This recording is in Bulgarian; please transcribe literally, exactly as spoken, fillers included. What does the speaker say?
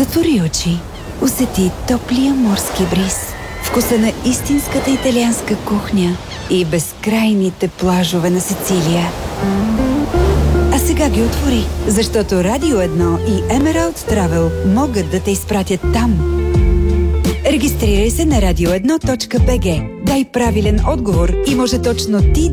Отвори очи. Усети топлия морски бриз, вкуса на истинската италианска кухня и безкрайните плажове на Сицилия. А сега ги отвори, защото Радио едно и Emerald Travel могат да те изпратят там. Регистрирай се на радио едно точка би джи. Дай правилен отговор и може точно ти